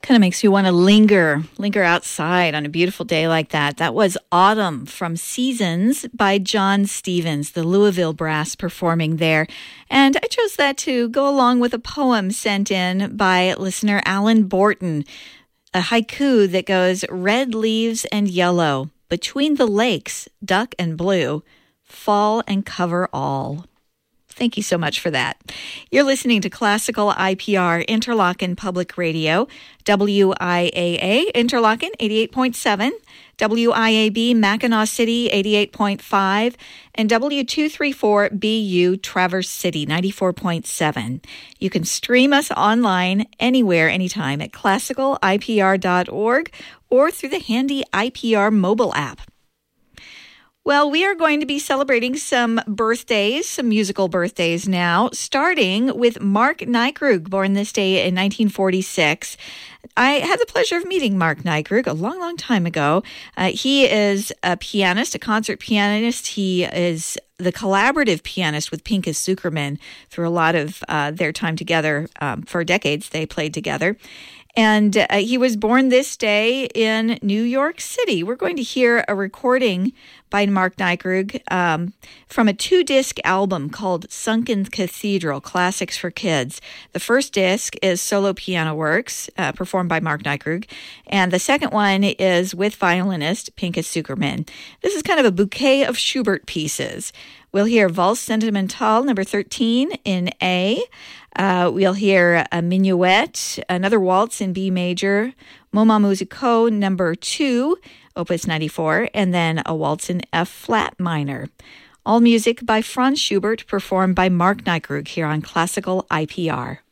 Kind of makes you want to linger outside on a beautiful day like that. That was Autumn from Seasons by John Stevens, the Louisville Brass performing there. And I chose that to go along with a poem sent in by listener Alan Borton, a haiku that goes, red leaves and yellow, between the lakes, duck and blue, fall and cover all. Thank you so much for that. You're listening to Classical IPR, Interlochen Public Radio, WIAA, Interlochen 88.7, WIAB, Mackinac City 88.5, and W234BU, Traverse City 94.7. You can stream us online anywhere, anytime at classicalipr.org or through the handy IPR mobile app. Well, we are going to be celebrating some birthdays, some musical birthdays now, starting with Mark Nykrug, born this day in 1946. I had the pleasure of meeting Mark Nykrug a long, long time ago. He is a pianist, a concert pianist. He is the collaborative pianist with Pinchas Zukerman through a lot of their time together. For decades, they played together. And he was born this day in New York City. We're going to hear a recording by Mark Nykrug from a 2-disc album called Sunken Cathedral, Classics for Kids. The first disc is solo piano works performed by Mark Nykrug, and the second one is with violinist Pinchas Zukerman. This is kind of a bouquet of Schubert pieces. We'll hear Valse Sentimentale, number 13 in A. We'll hear a minuet, another waltz in B major, Moments Musicaux, number 2, Opus 94, and then a waltz in F flat minor. All music by Franz Schubert, performed by Mark Nykrug here on Classical IPR.